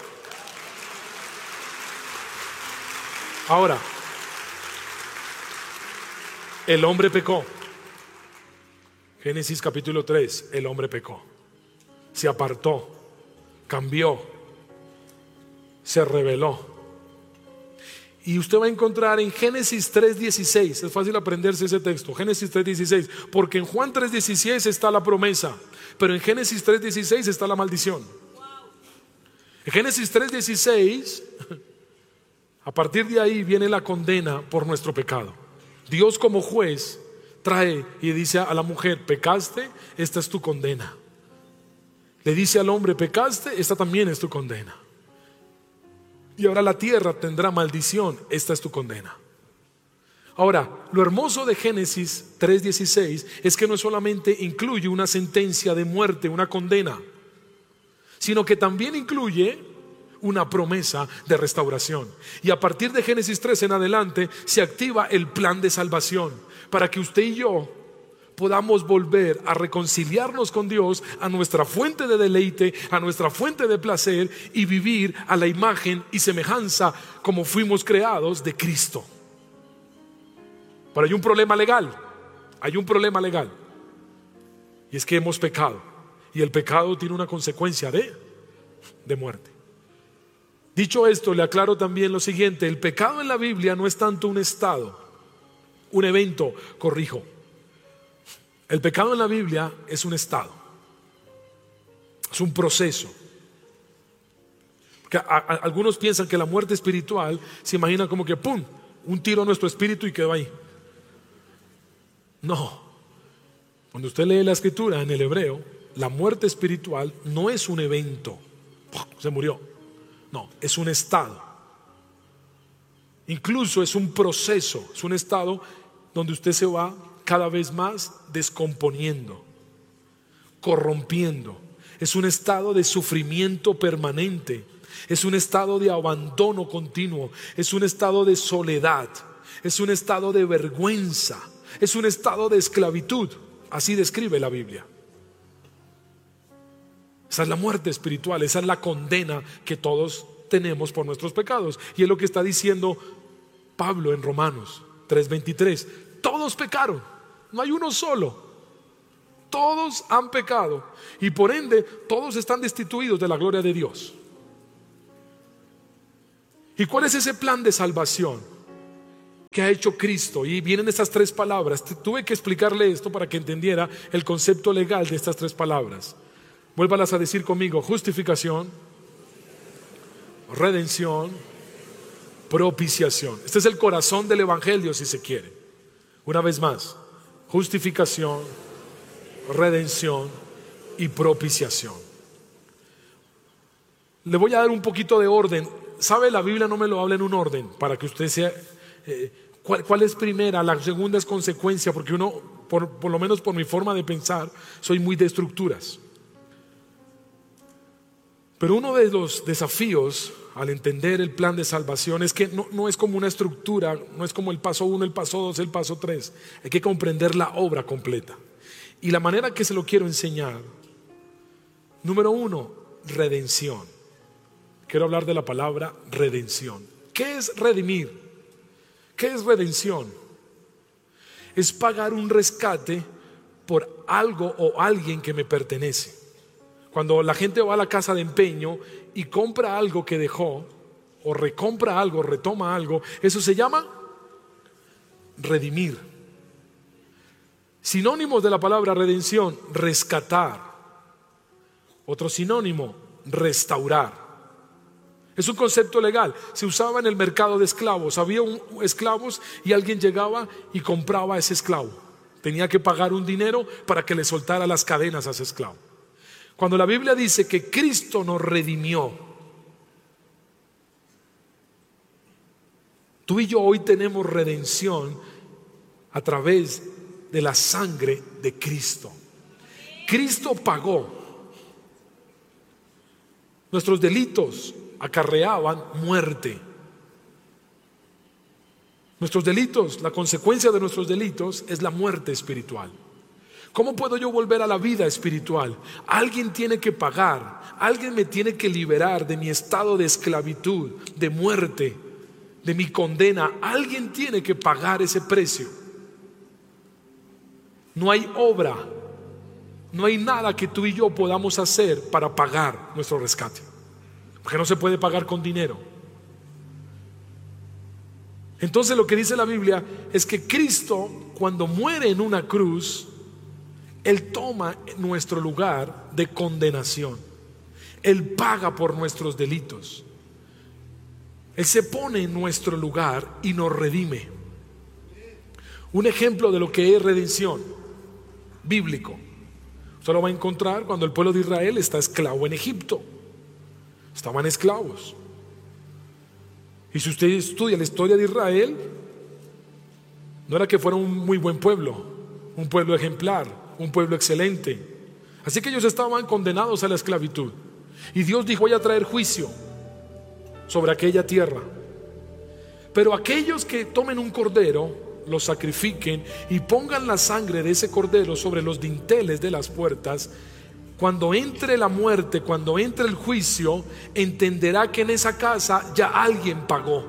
C: Ahora, el hombre pecó. Génesis capítulo tres, el hombre pecó. Se apartó, cambió, se rebeló. Y usted va a encontrar en Génesis tres dieciséis, es fácil aprenderse ese texto, Génesis tres dieciséis, porque en Juan tres dieciséis está la promesa, pero en Génesis tres dieciséis está la maldición. En Génesis tres dieciséis, a partir de ahí viene la condena por nuestro pecado. Dios, como juez, trae y dice a la mujer: pecaste, esta es tu condena. Le dice al hombre: pecaste, esta también es tu condena. Y ahora la tierra tendrá maldición, esta es tu condena. Ahora, lo hermoso de Génesis tres dieciséis es que no solamente incluye una sentencia de muerte, una condena, sino que también incluye una promesa de restauración. Y a partir de Génesis tres en adelante se activa el plan de salvación, para que usted y yo podamos volver a reconciliarnos con Dios, a nuestra fuente de deleite, a nuestra fuente de placer, y vivir a la imagen y semejanza como fuimos creados de Cristo. Pero hay un problema legal, hay un problema legal, y es que hemos pecado, y el pecado tiene una consecuencia de, de muerte. Dicho esto, le aclaro también lo siguiente: el pecado en la Biblia no es tanto un estado, un evento, corrijo. El pecado en la Biblia es un estado, es un proceso. Porque a, a, algunos piensan que la muerte espiritual se imagina como que ¡pum!, un tiro a nuestro espíritu y quedó ahí. No. Cuando usted lee la escritura en el hebreo, la muerte espiritual no es un evento, se murió. No, es un estado. Incluso es un proceso, es un estado donde usted se va cada vez más descomponiendo, corrompiendo. Es un estado de sufrimiento permanente, es un estado de abandono continuo, es un estado de soledad, es un estado de vergüenza, es un estado de esclavitud. Así describe la Biblia. Esa es la muerte espiritual, esa es la condena que todos tenemos por nuestros pecados. Y es lo que está diciendo Pablo en Romanos tres veintitrés. Todos pecaron, no hay uno solo. Todos han pecado y por ende todos están destituidos de la gloria de Dios. ¿Y cuál es ese plan de salvación? que ha hecho Cristo. Y vienen estas tres palabras. Tuve que explicarle esto para que entendiera el concepto legal de estas tres palabras. Vuélvalas a decir conmigo: justificación, redención, propiciación. Este es el corazón del evangelio, si se quiere. Una vez más: justificación, redención y propiciación. Le voy a dar un poquito de orden. ¿Sabe? La Biblia no me lo habla en un orden para que usted sea eh, ¿cuál, cuál es primera? La segunda es consecuencia, porque uno, por, por lo menos por mi forma de pensar, soy muy de estructuras. Pero uno de los desafíos al entender el plan de salvación es que no, no es como una estructura, no es como el paso uno, el paso dos, el paso tres. Hay que comprender la obra completa. Y la manera que se lo quiero enseñar: número uno, redención. Quiero hablar de la palabra redención. ¿Qué es redimir? ¿Qué es redención? Es pagar un rescate por algo o alguien que me pertenece. Cuando la gente va a la casa de empeño y compra algo que dejó, o recompra algo, retoma algo, eso se llama redimir. Sinónimos de la palabra redención: rescatar. Otro sinónimo: restaurar. Es un concepto legal. Se usaba en el mercado de esclavos. Había un, esclavos y alguien llegaba y compraba a ese esclavo. Tenía que pagar un dinero para que le soltara las cadenas a ese esclavo. Cuando la Biblia dice que Cristo nos redimió, tú y yo hoy tenemos redención a través de la sangre de Cristo. Cristo pagó. Nuestros delitos acarreaban muerte. Nuestros delitos, la consecuencia de nuestros delitos es la muerte espiritual. ¿Cómo puedo yo volver a la vida espiritual? Alguien tiene que pagar, alguien me tiene que liberar de mi estado de esclavitud, de muerte, de mi condena. Alguien tiene que pagar ese precio. No hay obra, no hay nada que tú y yo podamos hacer para pagar nuestro rescate, porque no se puede pagar con dinero. Entonces lo que dice la Biblia es que Cristo, cuando muere en una cruz, Él toma nuestro lugar de condenación. Él paga por nuestros delitos. Él se pone en nuestro lugar y nos redime. Un ejemplo de lo que es redención bíblico, usted lo va a encontrar cuando el pueblo de Israel está esclavo en Egipto. Estaban esclavos. Y si usted estudia la historia de Israel, no era que fuera un muy buen pueblo, un pueblo ejemplar, un pueblo excelente. Así que ellos estaban condenados a la esclavitud. Y Dios dijo: voy a traer juicio sobre aquella tierra. Pero aquellos que tomen un cordero, lo sacrifiquen y pongan la sangre de ese cordero sobre los dinteles de las puertas, cuando entre la muerte, cuando entre el juicio, entenderá que en esa casa ya alguien pagó.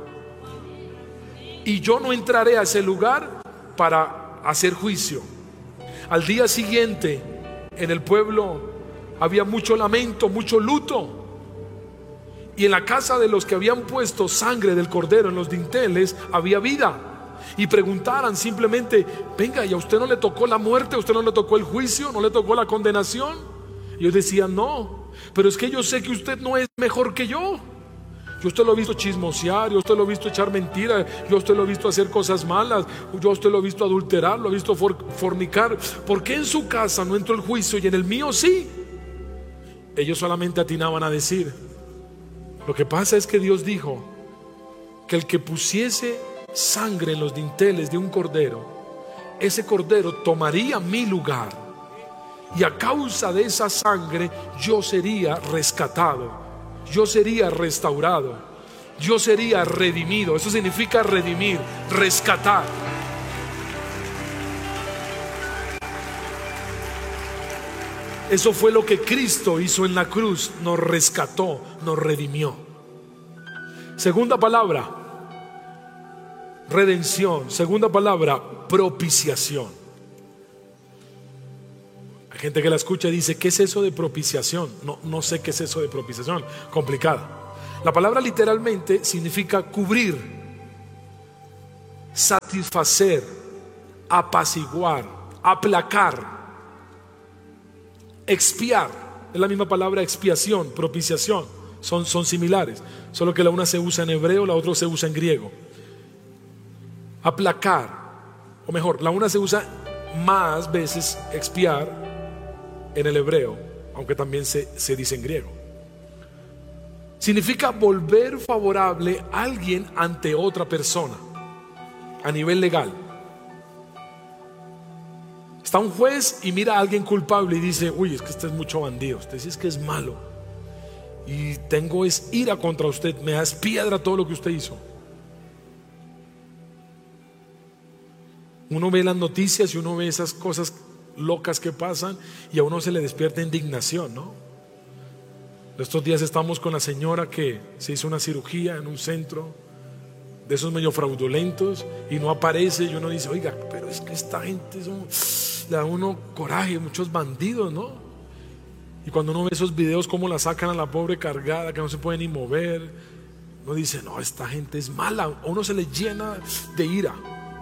C: Y yo no entraré a ese lugar para hacer juicio. Al día siguiente, en el pueblo había mucho lamento, mucho luto. Y en la casa de los que habían puesto sangre del cordero en los dinteles había vida. Y preguntaran simplemente: venga, ¿y a usted no le tocó la muerte? ¿A usted no le tocó el juicio? ¿No le tocó la condenación? Y ellos decían: no, pero es que yo sé que usted no es mejor que yo. Yo a usted lo he visto chismosear, yo a usted lo he visto echar mentiras, yo a usted lo he visto hacer cosas malas, yo a usted lo he visto adulterar, lo he visto for- fornicar. ¿Por qué en su casa no entró el juicio y en el mío sí? Ellos solamente atinaban a decir: lo que pasa es que Dios dijo que el que pusiese sangre en los dinteles de un cordero, ese cordero tomaría mi lugar, y a causa de esa sangre yo sería rescatado, yo sería restaurado, yo sería redimido. Eso significa redimir, rescatar. Eso fue lo que Cristo hizo en la cruz. Nos rescató, nos redimió. Segunda palabra, redención. Segunda palabra, propiciación. Hay gente que la escucha y dice: ¿qué es eso de propiciación? No, no sé qué es eso de propiciación. Complicada. La palabra literalmente significa cubrir. satisfacer, apaciguar, aplacar, expiar. Es la misma palabra expiación, propiciación. Son, son similares, solo que la una se usa en hebreo, la otra se usa en griego. Aplacar, o mejor, la una se usa más veces expiar en el hebreo, aunque también se, se dice en griego. Significa volver favorable a alguien ante otra persona a nivel legal. Está un juez y mira a alguien culpable y dice: uy, es que este es mucho bandido, usted sí es que es malo y tengo es ira contra usted, me das piedra todo lo que usted hizo. Uno ve las noticias y uno ve esas cosas locas que pasan y a uno se le despierta indignación, ¿no? Estos días estamos con la señora que se hizo una cirugía en un centro de esos medio fraudulentos y no aparece, y uno dice: oiga, pero es que esta gente son, le da a uno coraje, muchos bandidos, ¿no? Y cuando uno ve esos videos cómo la sacan a la pobre cargada, que no se puede ni mover, uno dice: no, esta gente es mala. A uno se le llena de ira.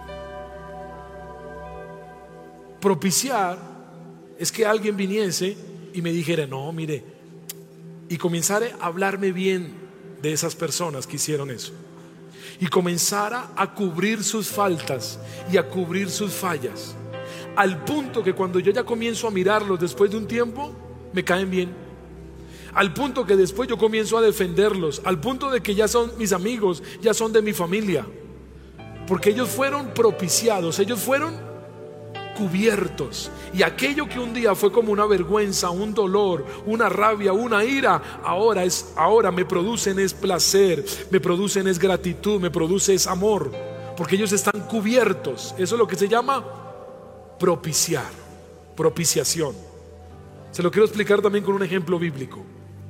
C: Propiciar es que alguien viniese y me dijera: no, mire, y comenzara a hablarme bien de esas personas que hicieron eso, y comenzara a cubrir sus faltas y a cubrir sus fallas, al punto que cuando yo ya comienzo a mirarlos después de un tiempo, me caen bien, al punto que después yo comienzo a defenderlos, al punto de que ya son mis amigos, ya son de mi familia, porque ellos fueron propiciados, ellos fueron cubiertos, y aquello que un día fue como una vergüenza, un dolor, una rabia, una ira, ahora es, ahora me producen es placer, me producen es gratitud, me produce es amor, porque ellos están cubiertos. Eso es lo que se llama propiciar, propiciación. Se lo quiero explicar también con un ejemplo bíblico.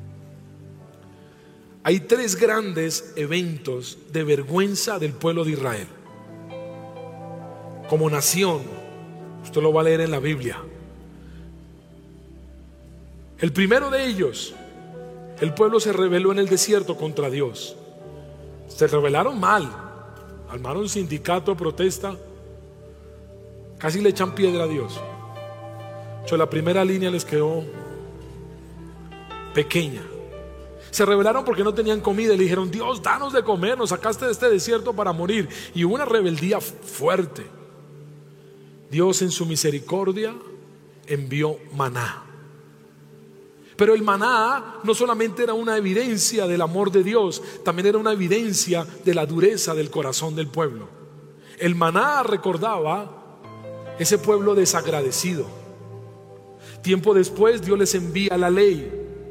C: Hay tres grandes eventos de vergüenza del pueblo de Israel como nación. Usted lo va a leer en la Biblia. El primero de ellos, el pueblo se rebeló en el desierto contra Dios. Se rebelaron mal, armaron sindicato, protesta, casi le echan piedra a Dios. Yo, la primera línea les quedó pequeña. Se rebelaron porque no tenían comida y le dijeron: Dios, danos de comer, nos sacaste de este desierto para morir. Y hubo una rebeldía fuerte. Dios en su misericordia envió maná. Pero el maná no solamente era una evidencia del amor de Dios, también era una evidencia de la dureza del corazón del pueblo. El maná recordaba ese pueblo desagradecido. Tiempo después Dios les envía la ley,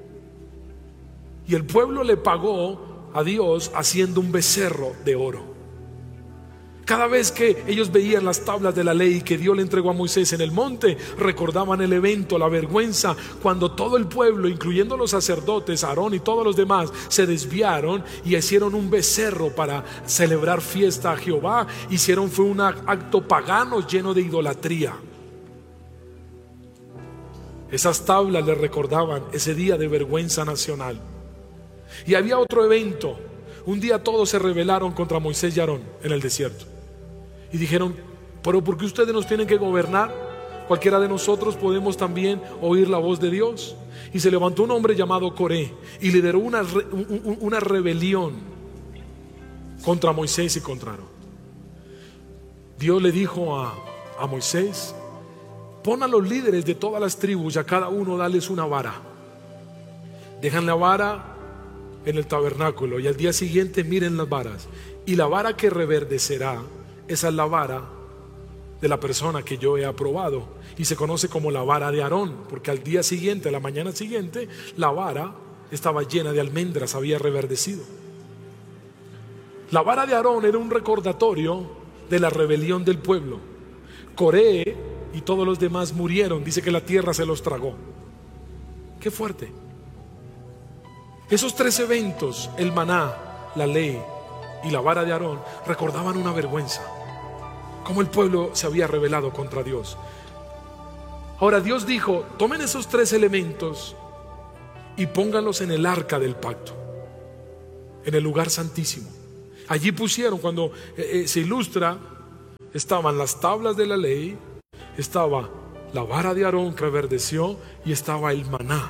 C: y el pueblo le pagó a Dios haciendo un becerro de oro. Cada vez que ellos veían las tablas de la ley que Dios le entregó a Moisés en el monte, recordaban el evento, la vergüenza, cuando todo el pueblo, incluyendo los sacerdotes, Aarón y todos los demás, se desviaron y hicieron un becerro para celebrar fiesta a Jehová. Hicieron fue un acto pagano lleno de idolatría. Esas tablas les recordaban ese día de vergüenza nacional. Y había otro evento. Un día todos se rebelaron contra Moisés y Aarón en el desierto. Y dijeron: pero ¿por qué ustedes nos tienen que gobernar? Cualquiera de nosotros podemos también oír la voz de Dios. Y se levantó un hombre llamado Coré y lideró una, una rebelión contra Moisés y contra Aarón. Dios le dijo a, a Moisés: pon a los líderes de todas las tribus y a cada uno dales una vara. Dejan la vara en el tabernáculo y al día siguiente miren las varas, y la vara que reverdecerá, esa es la vara de la persona que yo he aprobado, y se conoce como la vara de Aarón, porque al día siguiente, a la mañana siguiente, la vara estaba llena de almendras, había reverdecido. La vara de Aarón era un recordatorio de la rebelión del pueblo. Coré y todos los demás murieron, dice que la tierra se los tragó. Qué fuerte. Esos tres eventos, el maná, la ley y la vara de Aarón, recordaban una vergüenza, cómo el pueblo se había rebelado contra Dios. Ahora Dios dijo: tomen esos tres elementos y pónganlos en el arca del pacto, en el lugar santísimo. Allí pusieron, cuando eh, eh, se ilustra Estaban las tablas de la ley, estaba la vara de Aarón que reverdeció y estaba el maná.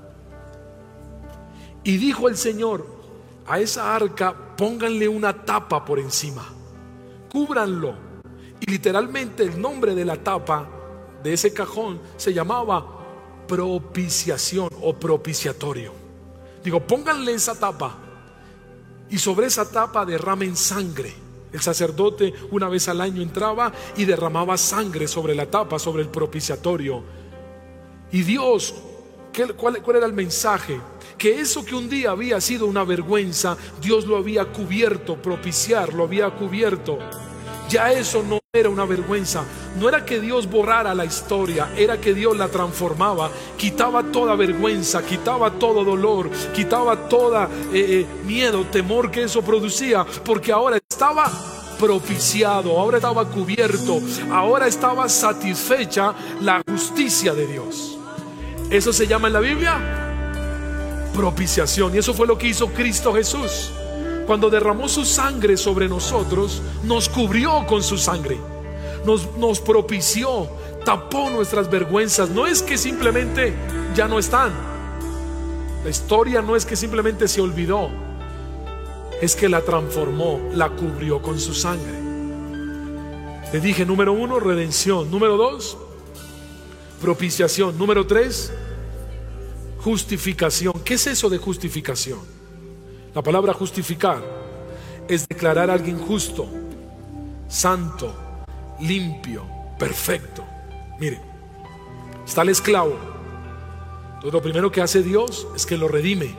C: Y dijo el Señor: a esa arca pónganle una tapa por encima, cúbranlo. Y literalmente el nombre de la tapa de ese cajón se llamaba propiciación o propiciatorio. Digo, pónganle esa tapa y sobre esa tapa derramen sangre. El sacerdote una vez al año entraba y derramaba sangre sobre la tapa, sobre el propiciatorio. Y Dios, ¿qué, cuál, ¿cuál era el mensaje? Que eso que un día había sido una vergüenza, Dios lo había cubierto, propiciar, lo había cubierto. Ya eso no era una vergüenza. No era que Dios borrara la historia, era que Dios la transformaba. Quitaba toda vergüenza, quitaba todo dolor, quitaba toda eh, eh, miedo, temor que eso producía, porque ahora estaba propiciado, ahora estaba cubierto, ahora estaba satisfecha la justicia de Dios. Eso se llama en la Biblia propiciación, y eso fue lo que hizo Cristo Jesús. Cuando derramó su sangre sobre nosotros, nos cubrió con su sangre, nos, nos propició, tapó nuestras vergüenzas. No es que simplemente ya no están, la historia no es que simplemente se olvidó, es que la transformó, la cubrió con su sangre. Le dije, número uno, redención. Número dos, propiciación. Número tres, justificación. ¿Qué es eso de justificación? La palabra justificar es declarar a alguien justo, santo, limpio, perfecto. Mire, está el esclavo. Entonces lo primero que hace Dios es que lo redime,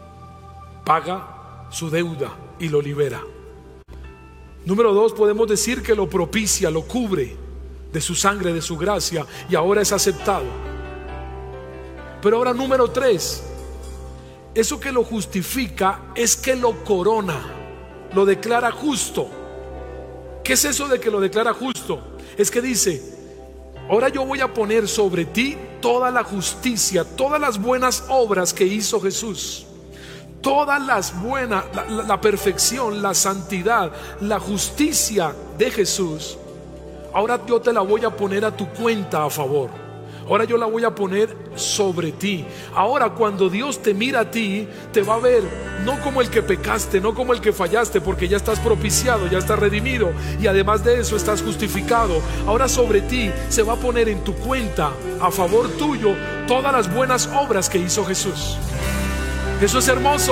C: paga su deuda y lo libera. Número dos, podemos decir que lo propicia, lo cubre de su sangre, de su gracia, y ahora es aceptado. Pero ahora número tres, eso que lo justifica es que lo corona, lo declara justo. ¿Qué es eso de que lo declara justo? Es que dice, ahora yo voy a poner sobre ti toda la justicia, todas las buenas obras que hizo Jesús, todas las buenas, la, la, la perfección, la santidad, la justicia de Jesús. Ahora yo te la voy a poner a tu cuenta a favor. Ahora yo la voy a poner sobre ti. Ahora cuando Dios te mira a ti, te va a ver no como el que pecaste, no como el que fallaste, porque ya estás propiciado, ya estás redimido, y además de eso estás justificado. Ahora sobre ti se va a poner en tu cuenta, a favor tuyo, todas las buenas obras que hizo Jesús. Eso es hermoso.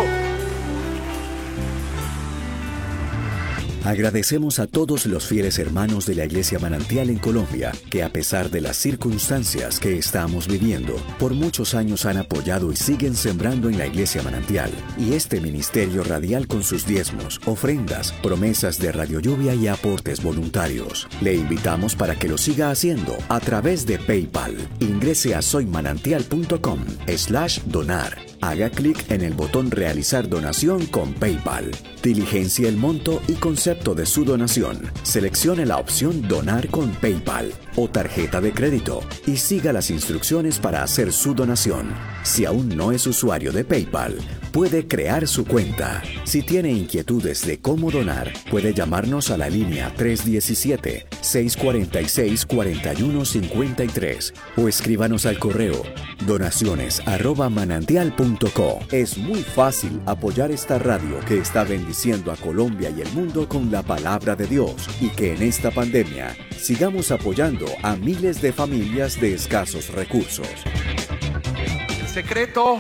D: Agradecemos a todos los fieles hermanos de la Iglesia Manantial en Colombia, que a pesar de las circunstancias que estamos viviendo, por muchos años han apoyado y siguen sembrando en la Iglesia Manantial y este ministerio radial con sus diezmos, ofrendas, promesas de Radio Lluvia y aportes voluntarios. Le invitamos para que lo siga haciendo a través de PayPal. Ingrese a soymanantial.com slash donar. Haga clic en el botón Realizar donación con PayPal. Diligencia el monto y concepto de su donación. Seleccione la opción Donar con PayPal o tarjeta de crédito y siga las instrucciones para hacer su donación. Si aún no es usuario de PayPal, puede crear su cuenta. Si tiene inquietudes de cómo donar, puede llamarnos a la línea tres uno siete, seis cuatro seis, cuatro uno cinco tres o escríbanos al correo donaciones arroba manantial punto co. Es muy fácil apoyar esta radio que está bendiciendo a Colombia y el mundo con la palabra de Dios, y que en esta pandemia sigamos apoyando a miles de familias de escasos recursos.
E: El secreto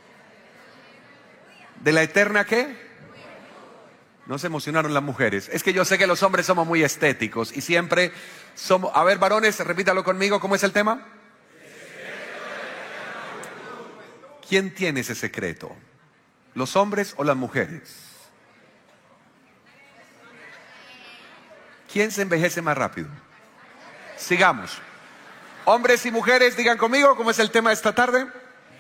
E: de la eterna ¿qué? No se emocionaron las mujeres. Es que yo sé que los hombres somos muy estéticos y siempre somos... A ver, varones, repítalo conmigo. ¿Cómo es el tema? ¿Quién tiene ese secreto? ¿Los hombres o las mujeres? ¿Quién se envejece más rápido? Sigamos. Hombres y mujeres, digan conmigo, ¿cómo es el tema de esta tarde?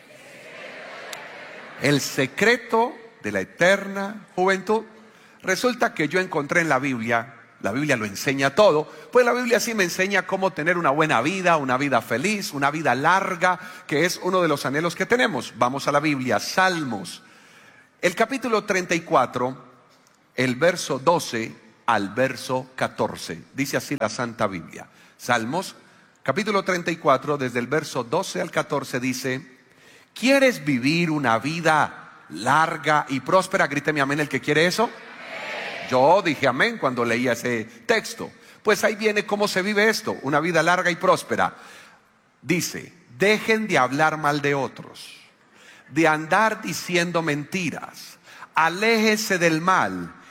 E: El secreto de la eterna juventud. Resulta que yo encontré en la Biblia, la Biblia lo enseña todo, pues la Biblia sí me enseña cómo tener una buena vida, una vida feliz, una vida larga, que es uno de los anhelos que tenemos. Vamos a la Biblia, Salmos, el capítulo treinta y cuatro, el verso doce, al verso catorce. Dice así la Santa Biblia. Salmos, capítulo treinta y cuatro, desde el verso doce al catorce dice: ¿quieres vivir una vida larga y próspera? Gríteme amén el que quiere eso. Amén. Yo dije amén cuando leía ese texto. Pues ahí viene cómo se vive esto, una vida larga y próspera. Dice: dejen de hablar mal de otros, de andar diciendo mentiras, aléjese del mal